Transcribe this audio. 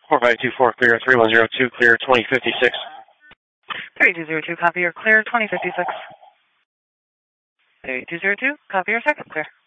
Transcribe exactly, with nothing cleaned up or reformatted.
four five two four, clear, three one zero two, clear, twenty fifty-six. three two zero two, copy your clear, twenty fifty-six. three two zero two, copy your second clear.